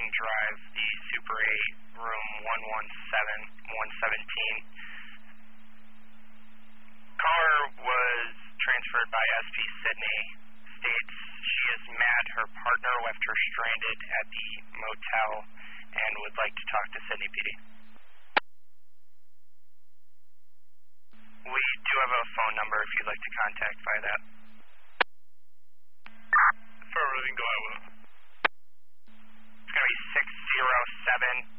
King Drive, the Super 8, room 117. Caller was transferred by SP Sydney, states she is mad her partner left her stranded at the motel and would like to talk to Sydney PD. We do have a phone number if you'd like to contact via that. Affirmative, go ahead with it. It's going to be 607